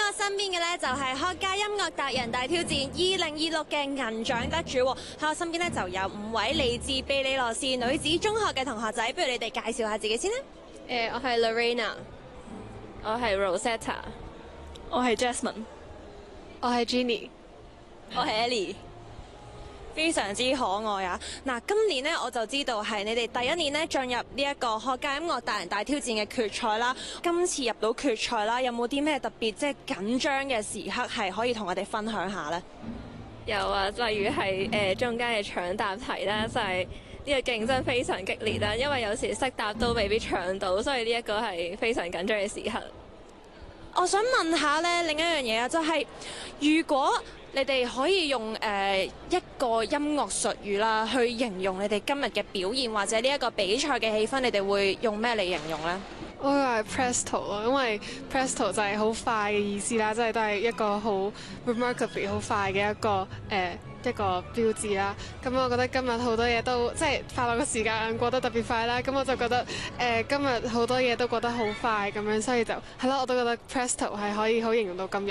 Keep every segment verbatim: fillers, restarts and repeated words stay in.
我身邊嘅咧就係學界音樂達人大挑戰二零二六嘅銀獎得主。喺我身邊咧就有五位嚟自庇理羅士女子中學嘅同學仔，不如你哋介紹下自己先啦。 誒、呃，我係 Lorena，我係 Rosetta， 我係 Jasmine， 我係 Jenny， 我係 Ellie。 非常之可愛啊！嗱，今年呢，我就知道係你哋第一年呢進入呢一個學界音樂達人大挑戰嘅決賽啦。今次入到決賽啦，有冇啲咩特別即係緊張嘅時刻係可以同我哋分享下呢？ 有啊，例如係誒、呃、中間嘅搶答題啦，就係、是、呢個競爭非常激烈啦，因為有時識答都未必搶到，所以呢一個係非常緊張嘅時刻。 我想問下咧，另一樣嘢啊，就係、是、如果你哋可以用誒、呃、一個音樂術語啦，去形容你哋今日嘅表現或者呢一個比賽嘅氣氛，你哋會用咩嚟形容呢？ 我話係 Presto 咯，因為 Presto 就係好快嘅意思啦，即係都係一個好 remarkably 好快嘅一個誒、呃、一個標誌啦。咁我覺得今日好多嘢都即係快樂嘅時間過得特別快啦。咁我就覺得誒、呃、今日好多嘢都過得好快咁樣，所以就係咯，我都覺得 Presto 係可以好形容到今日。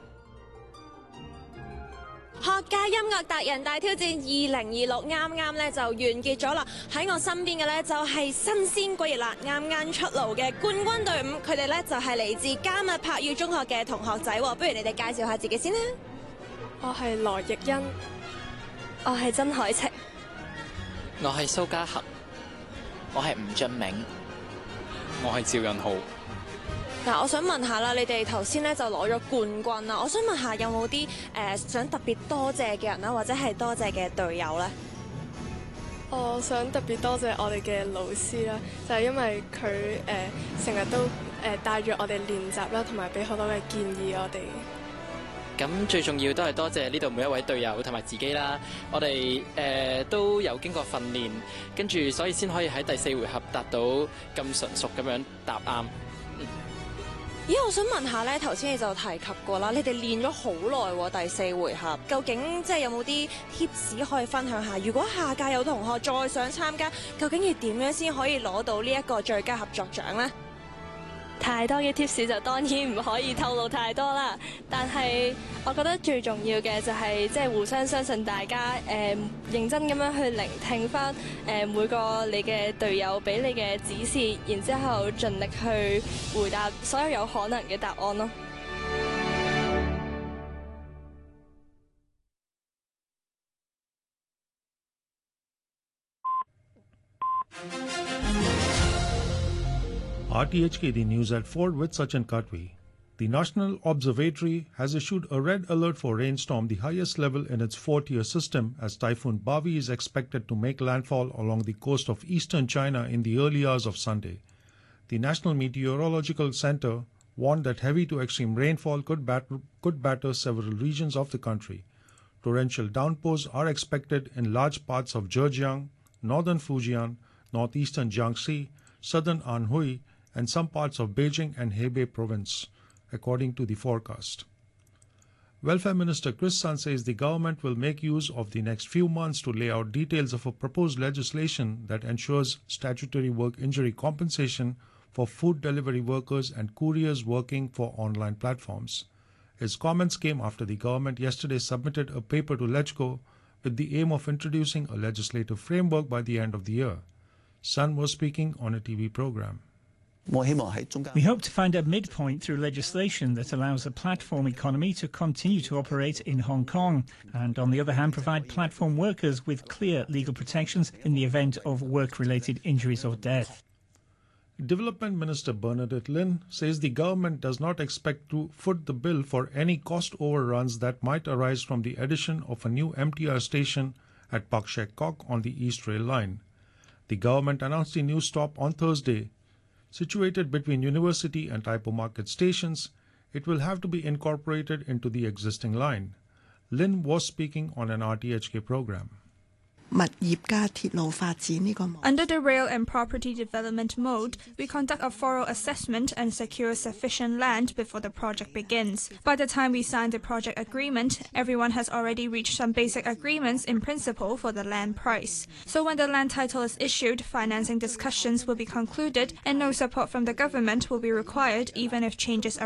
學界音樂達人大挑戰二零二六啱啱咧就完結咗啦，喺我身邊嘅咧就係新鮮滾熱辣啱啱出爐嘅冠軍隊伍，佢哋咧就係嚟自加密柏語中學嘅同學仔，不如你哋介紹下自己先啦。 我係羅奕欣，我係曾海晴， 我係蘇嘉恒，我係吳俊明，我係趙潤浩。 嗱，我想問下啦，你哋頭先咧就攞咗冠軍啦，我想問下有冇啲誒想特別多謝嘅人啦，或者係多謝嘅隊友咧？ 我想特別多謝我哋嘅老師啦，就係、是、因為佢誒成日都誒帶住我哋練習啦，同埋俾好多嘅建議我哋。 咁最重要都係多謝呢度每一位隊友同埋自己啦，我哋誒、呃、都有經過訓練，跟住所以先可以喺第四回合達到咁純熟咁樣答啱。 咦，我想問下咧，頭先你就提及過啦，你哋練咗好耐喎，第四回合，究竟即係有冇啲 tips 可以分享下？如果下屆有同學再想參加，究竟要點樣先可以攞到呢一個最佳合作獎呢？ 太多嘅 tips 就當然唔可以透露太多啦，但係我覺得最重要嘅就係即係互相相信大家，誒、呃、認真咁樣去聆聽翻誒、呃、每個你嘅隊友俾你嘅指示，然之後盡力去回答所有有可能嘅答案咯。 R T H K, the news at four with Sachin Katwi. The National Observatory has issued a red alert for rainstorm, the highest level in its four-tier system, as Typhoon Bavi is expected to make landfall along the coast of eastern China in the early hours of Sunday. The National Meteorological Center warned that heavy to extreme rainfall could batter, could batter several regions of the country. Torrential downpours are expected in large parts of Zhejiang, northern Fujian, northeastern Jiangxi, southern Anhui, and some parts of Beijing and Hebei province, according to the forecast. Welfare Minister Chris Sun says the government will make use of the next few months to lay out details of a proposed legislation that ensures statutory work injury compensation for food delivery workers and couriers working for online platforms. His comments came after the government yesterday submitted a paper to LegCo with the aim of introducing a legislative framework by the end of the year. Sun was speaking on a T V program. We hope to find a midpoint through legislation that allows a platform economy to continue to operate in Hong Kong and, on the other hand, provide platform workers with clear legal protections in the event of work-related injuries or death. Development Minister Bernadette Lin says the government does not expect to foot the bill for any cost overruns that might arise from the addition of a new M T R station at Pak Shek Kok on the East Rail Line. The government announced the new stop on Thursday. Situated between University and Typo Market stations, it will have to be incorporated into the existing line. Lin was speaking on an R T H K program. Under the Rail and Property Development mode, we conduct a thorough assessment and secure sufficient land before the project begins. By the time we sign the project agreement, everyone has already reached some basic agreements in principle for the land price. So when the land title is issued, financing discussions will be concluded and no support from the government will be required even if changes are